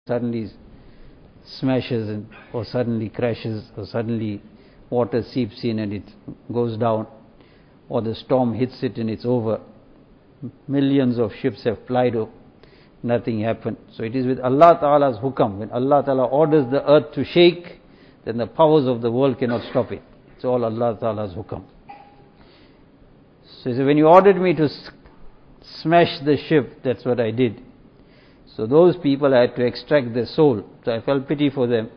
suddenly smashes or suddenly crashes or suddenly water seeps in and it goes down, or the storm hits it and it's over. Millions of ships have plied over, nothing happened. So it is with Allah Ta'ala's hukam. When Allah Ta'ala orders the earth to shake, then the powers of the world cannot stop it. It's all Allah Ta'ala's hukam. So he said, when you ordered me to smash the ship, that's what I did. So those people, I had to extract their soul. So I felt pity for them.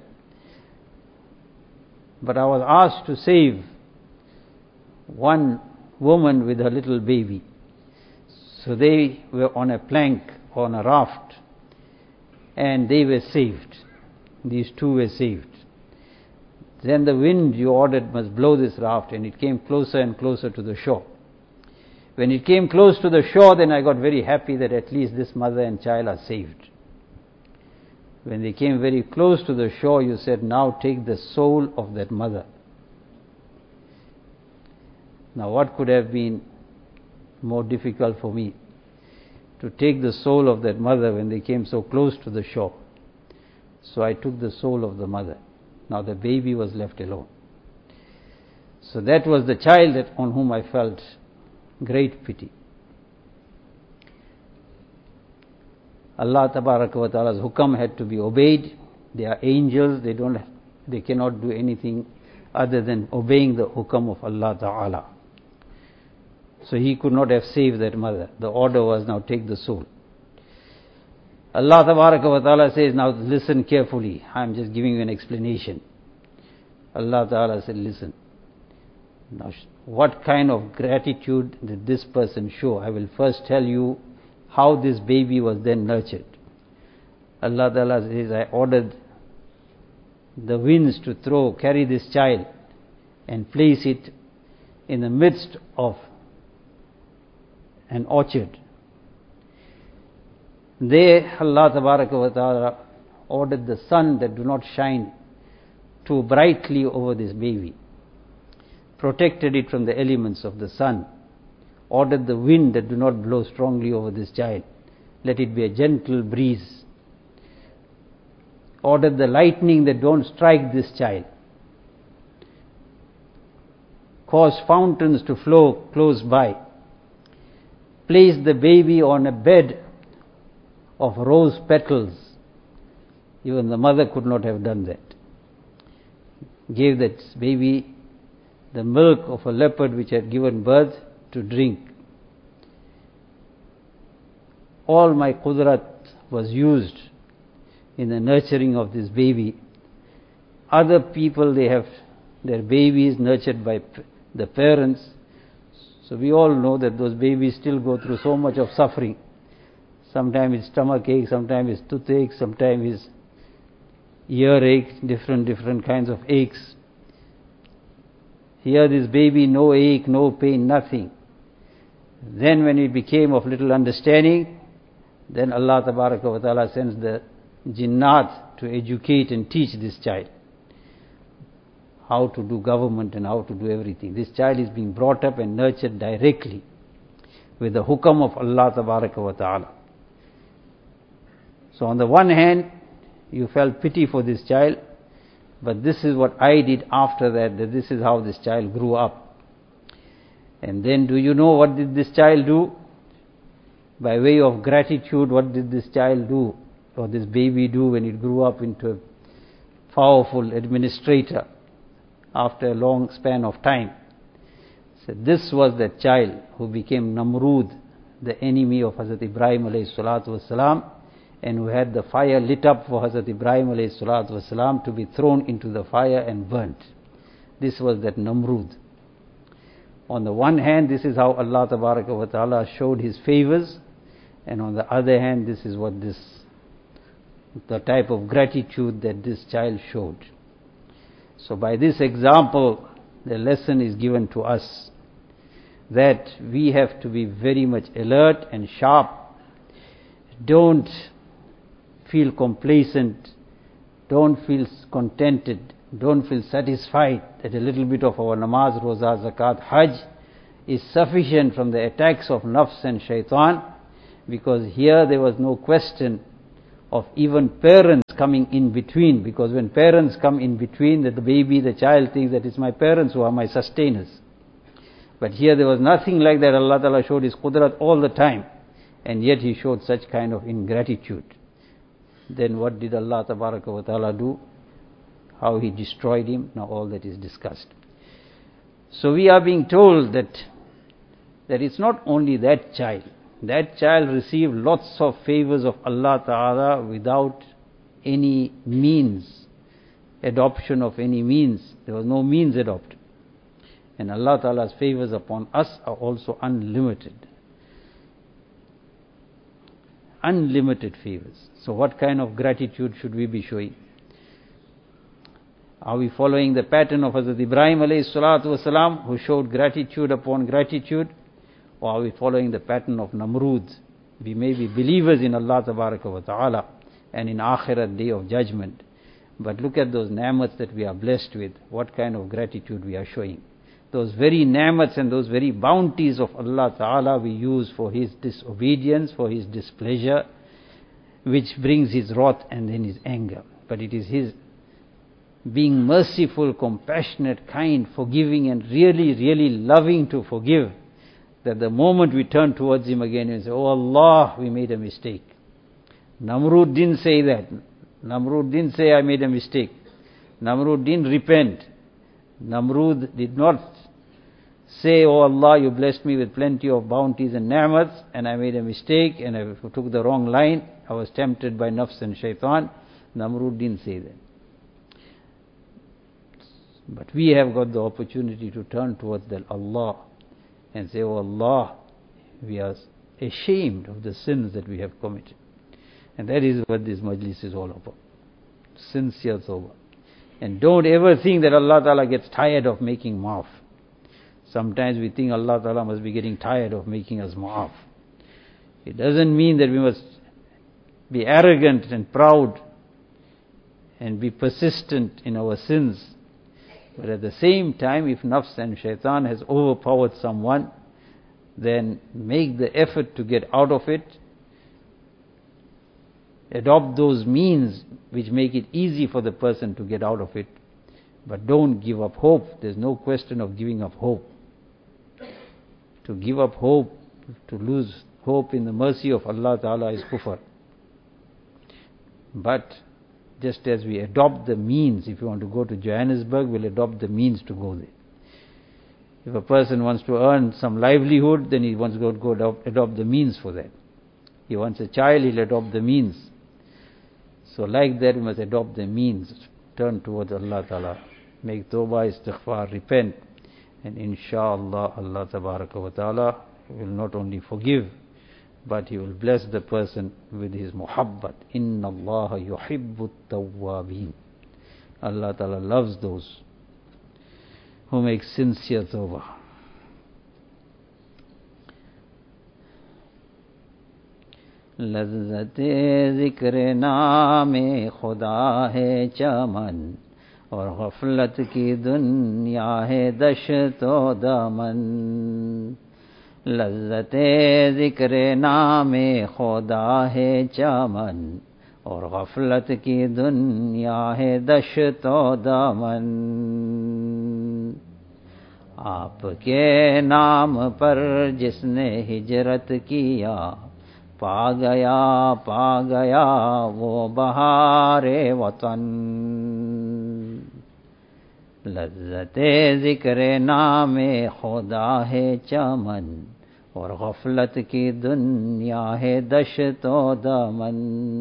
But I was asked to save one woman with her little baby. So they were on a plank, on a raft, and they were saved. These two were saved. Then the wind you ordered must blow this raft, and it came closer and closer to the shore. When it came close to the shore, then I got very happy that at least this mother and child are saved. When they came very close to the shore, you said, now take the soul of that mother. Now what could have been more difficult for me? To take the soul of that mother when they came so close to the shore. So I took the soul of the mother. Now the baby was left alone. So that was the child on whom I felt great pity. Allah Tabaraka wa Ta'ala's hukam had to be obeyed. They are angels, they cannot do anything other than obeying the hukam of Allah Ta'ala. So he could not have saved that mother. The order was, now take the soul. Allah Tabaraka wa Ta'ala says, now listen carefully. I am just giving you an explanation. Allah Ta'ala said, listen. Now what kind of gratitude did this person show? I will first tell you how this baby was then nurtured. Allah Ta'ala says, I ordered the winds to carry this child and place it in the midst of an orchard. There Allah Tabaraka wa Ta'ala ordered the sun that do not shine too brightly over this baby, protected it from the elements of the sun, ordered the wind that do not blow strongly over this child, let it be a gentle breeze, ordered the lightning that don't strike this child, cause fountains to flow close by, place the baby on a bed of rose petals. Even the mother could not have done that. Gave that baby the milk of a leopard which had given birth to drink. All my qudrat was used in the nurturing of this baby. Other people, they have their babies nurtured by the parents. So we all know that those babies still go through so much of suffering. Sometimes it's stomach ache, sometimes it's toothache, sometimes it's earache, different kinds of aches. Here this baby, no ache, no pain, nothing. Then when it became of little understanding, then Allah Tabaraka wa Ta'ala sends the jinnat to educate and teach this child how to do government and how to do everything. This child is being brought up and nurtured directly with the hukam of Allah Tabaraka wa Ta'ala. So on the one hand, you felt pity for this child, but this is what I did after that this is how this child grew up. And then do you know what did this child do? By way of gratitude, what did this child do, or this baby do when it grew up into a powerful administrator after a long span of time? So this was the child who became Namrud, the enemy of Hazrat Ibrahim alayhi salatu wasalam, and who had the fire lit up for Hazrat Ibrahim alayhi salatu wasalam to be thrown into the fire and burnt. This was that Namrud. On the one hand, this is how Allah Tabaraka wa Ta'ala showed His favors, and on the other hand, this is what the type of gratitude that this child showed. So by this example, the lesson is given to us that we have to be very much alert and sharp. Don't feel complacent, don't feel contented, don't feel satisfied that a little bit of our namaz, roza, zakat, hajj is sufficient from the attacks of nafs and shaitan, because here there was no question of even parents coming in between, because when parents come in between, that the baby, the child thinks that it's my parents who are my sustainers. But here there was nothing like that. Allah Ta'ala showed His Qudrat all the time, and yet He showed such kind of ingratitude. Then what did Allah Ta'ala do? How He destroyed him? Now all that is discussed. So we are being told that it's not only that child. That child received lots of favors of Allah Ta'ala without any means, adoption of any means. There was no means adopted. And Allah Ta'ala's favors upon us are also unlimited. Unlimited favors. So what kind of gratitude should we be showing? Are we following the pattern of Hazrat Ibrahim alayhi salatu wasalam, who showed gratitude upon gratitude? Or are we following the pattern of Namrud? We may be believers in Allah Tabaraka wa Ta'ala and in Akhirat, Day of Judgment. But look at those ni'mats that we are blessed with. What kind of gratitude we are showing. Those very ni'mats and those very bounties of Allah Ta'ala we use for His disobedience, for His displeasure, which brings His wrath and then His anger. But it is His being merciful, compassionate, kind, forgiving and really, really loving to forgive, that the moment we turn towards Him again and say, oh Allah, we made a mistake. Namrud didn't say that. Namrud didn't say, I made a mistake. Namrud didn't repent. Namrud did not say, oh Allah, you blessed me with plenty of bounties and ni'mats, and I made a mistake, and I took the wrong line. I was tempted by nafs and shaitan. Namrud didn't say that. But we have got the opportunity to turn towards that Allah and say, oh Allah, we are ashamed of the sins that we have committed. And that is what this majlis is all about. Sincere tawbah. And don't ever think that Allah Ta'ala gets tired of making maaf. Sometimes we think Allah Ta'ala must be getting tired of making us maaf. It doesn't mean that we must be arrogant and proud and be persistent in our sins. But at the same time, if nafs and shaitan has overpowered someone, then make the effort to get out of it. Adopt those means which make it easy for the person to get out of it. But don't give up hope. There's no question of giving up hope. To give up hope, to lose hope in the mercy of Allah Ta'ala is kufr. But just as we adopt the means, if you want to go to Johannesburg, we'll adopt the means to go there. If a person wants to earn some livelihood, then he wants to go adopt the means for that. He wants a child, he'll adopt the means. So like that, we must adopt the means, turn towards Allah Ta'ala, make tawbah, istighfar, repent, and inshallah Allah Tabaraka wa Ta'ala will not only forgive, but He will bless the person with His muhabbat. Inna Allah yuhibbu tawwabin. Allah Ta'ala loves those who make sincere tawbah. लज़्ज़त ज़िक्र नामे खुदा है चमन और गफलत की दुनिया है दशतो दमन. लज़्ज़त ज़िक्र नामे खुदा है चमन और गफलत की दुनिया है दशतो दमन. आपके नाम पर जिसने हिजरत किया, पा गया वो बहारे वतन. लज़्ज़ते ज़िक्र नामे खुदा है चमन और गफलत की दुनिया है दशतो दमन.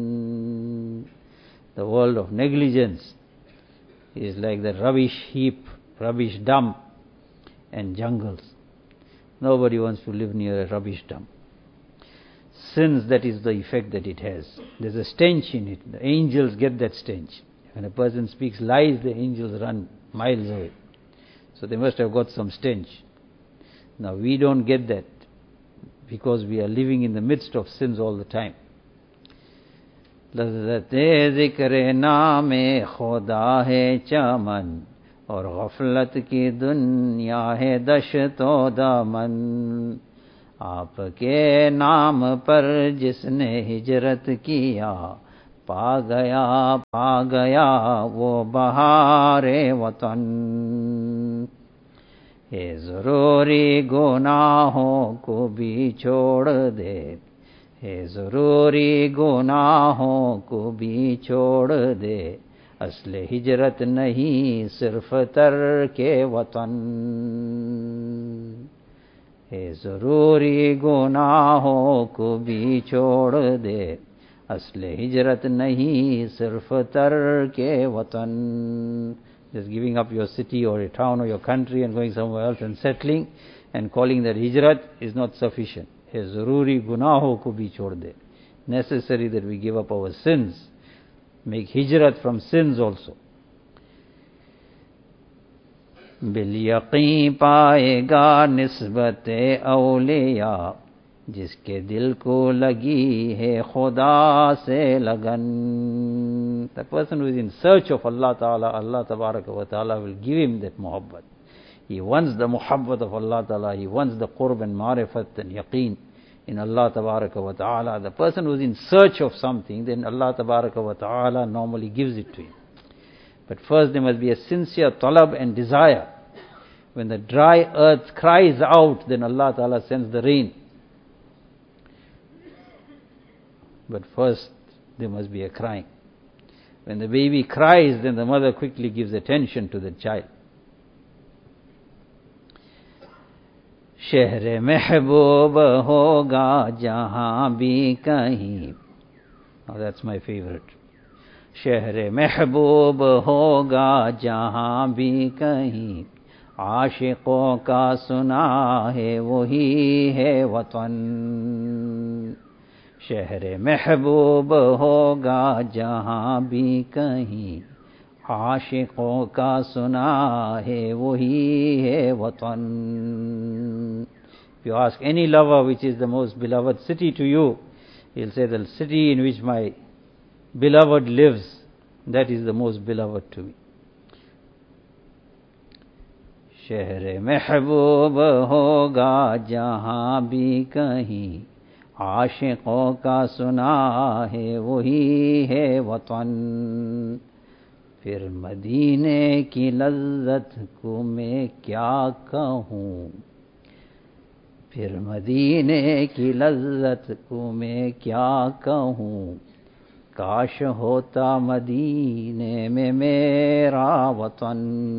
The world of negligence is like the rubbish heap, rubbish dump and jungles. Nobody wants to live near a rubbish dump. Sins, that is the effect that it has. There's a stench in it. The angels get that stench. When a person speaks lies, the angels run miles away. So they must have got some stench. Now we don't get that because we are living in the midst of sins all the time. लज़्ज़ते ज़िक्र नामे खुदा है चमन और गफलत की दुनिया है दशतो दमन. आपके नाम पर जिसने हिजरत किया, पा गया वो बहारे वतन। ये ज़रूरी गुनाहों को भी छोड़ दे, ये ज़रूरी गुनाहों को भी छोड़ दे, असले हिजरत नहीं सिर्फ तर्के वतन। ये ज़रूरी गुनाहों को भी छोड़ दे, असले हिजरत नहीं सिर्फ तर्के वतन। Just giving up your city or a town or your country and going somewhere else and settling and calling that hijrat is not sufficient. ये ज़रूरी गुनाहों को भी छोड़ दे. Necessary that we give up our sins. Make hijrat from sins also. Bill यकीन पाएगा निस्बत औलिया, जिसके दिल को लगी है खुदा से लगन. The person who is in search of Allah Ta'ala, Allah Tabaraka wa Ta'ala will give him that muhabbat. He wants the muhabbat of Allah Ta'ala, he wants the qurb and marifat and yaqeen in Allah Tabaraka wa Ta'ala. The person who is in search of something, then Allah Tabaraka wa Ta'ala normally gives it to him. But first there must be a sincere talab and desire. When the dry earth cries out, then Allah Ta'ala sends the rain. But first there must be a crying. When the baby cries, then the mother quickly gives attention to the child. शहर महबूब होगा जहाँ भी कहीं. Now that's my favorite. शहर महबूब होगा जहाँ भी कहीं, आशिकों का सुना है वही है वतन. शहर महबूब होगा जहाँ भी कहीं, आशिकों का सुना है वही है वतन. If you ask any lover which is the most beloved city to you, he'll say the city in which my beloved lives, that is the most beloved to me. शहर महबूब होगा जहाँ भी कहीं, आशिकों का सुना है वही है वतन. फिर मदीने की लज्जत को मैं क्या कहूँ, फिर मदीने की लज्जत को मैं क्या कहूँ, काश होता मदीने में मेरा वतन.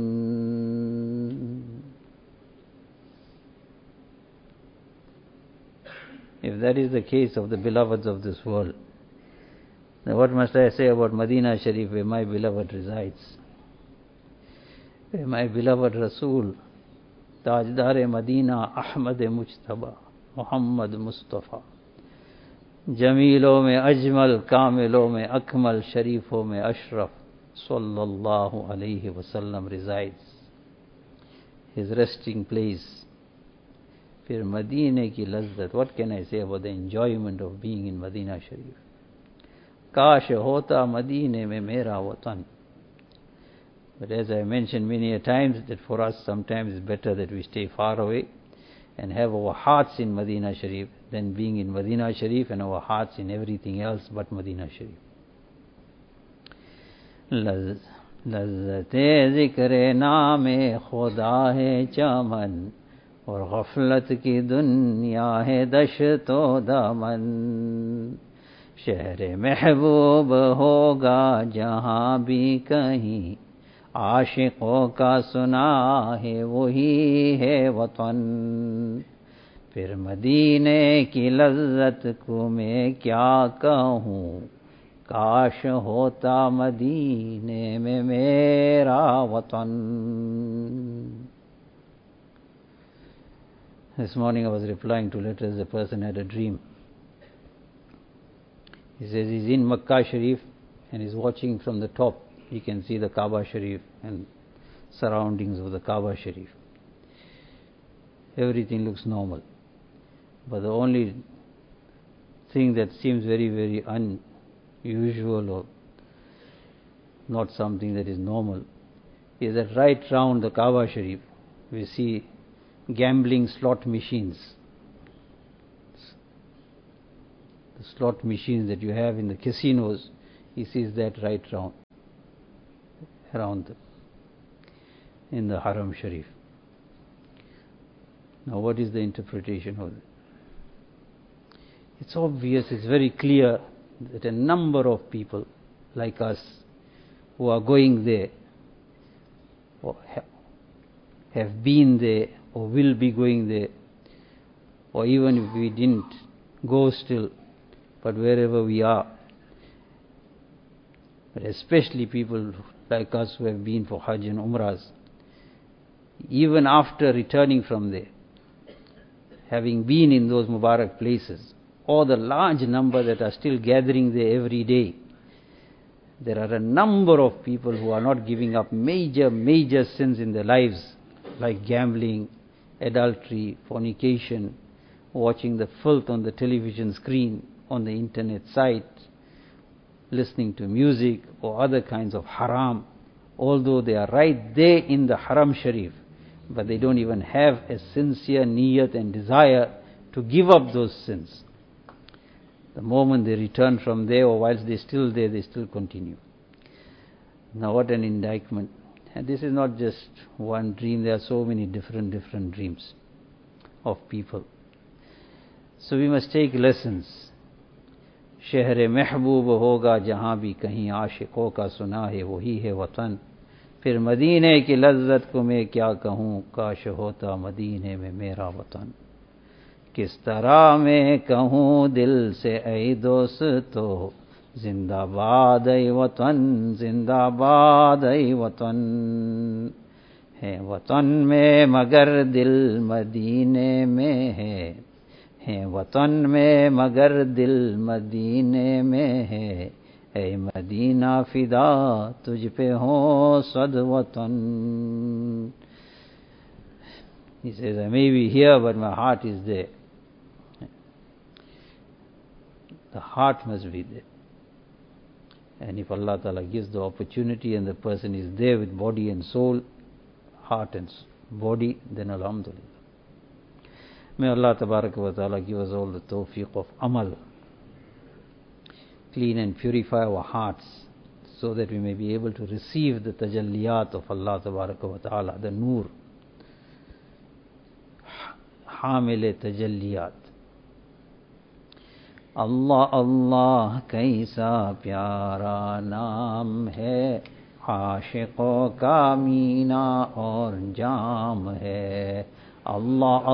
If that is the case of the beloveds of this world, then what must I say about Medina Sharif, where my beloved resides, where my beloved Rasul, Tajdar Medina, Ahmad Mujtaba, Muhammad Mustafa, जमीलों में अजमल, कामिलों में अकमल, शरीफों में Ashraf, sallallahu alayhi wasallam resides, his resting place. फिर मदीने की लज्जत, what can I say about the enjoyment of being in Medina Sharif? काश होता मदीने में मेरा वतन. But as I mentioned many a times, that for us sometimes it's better that we stay far away and have our hearts in Medina Sharif than being in Medina Sharif and our hearts in everything else but Medina Sharif. लज़्ज़ते ज़िक्र नामे खुदा है चमन, और गफलत की दुनिया है दशतो दमन. शहर महबूब होगा जहाँ भी कहीं, आशिकों का सुना है वही है वतन. फिर मदीने की लज्जत को मैं क्या कहूँ, काश होता मदीने में मेरा वतन. This morning I was replying to letters. A person had a dream. He says he's in Makkah Sharif and he's watching from the top. He can see the Kaaba Sharif and surroundings of the Kaaba Sharif. Everything looks normal. But the only thing that seems very, very unusual or not something that is normal is that right round the Kaaba Sharif we see gambling slot machines. The slot machines that you have in the casinos, he sees that right around in the Haram Sharif. Now what is the interpretation of it? It's obvious, it's very clear that a number of people like us who are going there or have been there or will be going there, or even if we didn't go still, but wherever we are, but especially people like us who have been for Hajj and Umrahs, even after returning from there, having been in those Mubarak places, or the large number that are still gathering there every day, there are a number of people who are not giving up major sins in their lives, like gambling, adultery, fornication, watching the filth on the television screen, on the internet site, listening to music or other kinds of haram, although they are right there in the Haram Sharif, but they don't even have a sincere niyat and desire to give up those sins. The moment they return from there, or whilst they're still there, they still continue. Now what an indictment. And this is not just one dream, there are so many different dreams of people. So we must take lessons. शहर महबूब होगा जहाँ भी कहीं आशिकों का सुना है वही है वतन, फिर मदीने की लज्जत को मैं क्या कहूँ, काश होता मदीने में मेरा वतन। किस तरह मैं कहूँ दिल से ऐ दोस्तों, जिंदाबाद ऐ वतन, जिंदाबाद ऐ वतन। है वतन में मगर दिल मदीने में है वतन में मगर दिल मदीने में है, ऐ मदीना फिदा तुझ पे हो सद वतन। He says, I may be here, but my heart is there. The heart must be there. And if Allah Ta'ala gives the opportunity and the person is there with body and soul, heart and body, then alhamdulillah. May Allah Ta'ala give us all the tawfiq of amal, clean and purify our hearts, so that we may be able to receive the tajalliyat of Allah Ta'ala, the nur, hamil tajalliyat. Allah Allah kaisa pyara naam hai, आशिकों का मीना और जाम है। Allah